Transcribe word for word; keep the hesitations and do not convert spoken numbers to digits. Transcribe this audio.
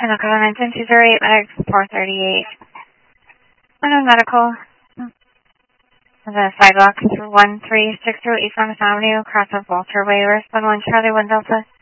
Pinnacle nine two zero eight, medics four thirty-eight. And medical. The sidewalk is one three six two East Longest Avenue, across of Walter Way, respond one Charlie one Delta.